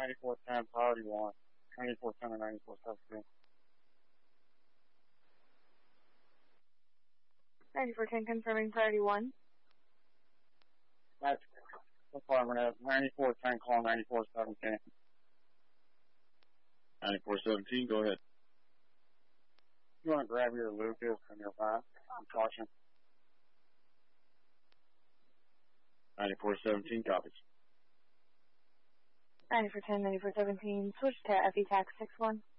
9410, priority 1. 9410 and 9417. 9410 confirming priority 1. That's affirmative. 9410 call 9417. 9417, go ahead. You want to grab your Lucas and your back. Caution. 9417 copies. 9410, 9417, switch to FE tax 61.